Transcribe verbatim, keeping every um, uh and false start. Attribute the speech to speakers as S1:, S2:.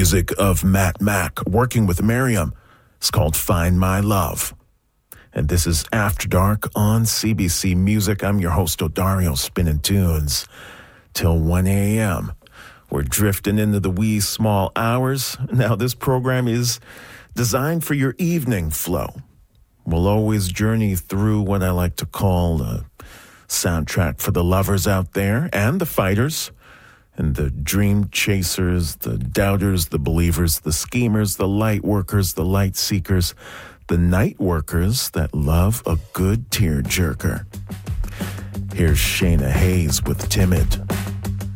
S1: music of Matt Mack working with Miriam. It's called Find My Love. And this is After Dark on C B C Music. I'm your host, Odario, spinning tunes till one a.m. We're drifting into the wee small hours. Now, this program is designed for your evening flow. We'll always journey through what I like to call a soundtrack for the lovers out there and the fighters and the dream chasers, the doubters, the believers, the schemers, the light workers, the light seekers, the night workers that love a good tear jerker. Here's Shayna Hayes with Timid.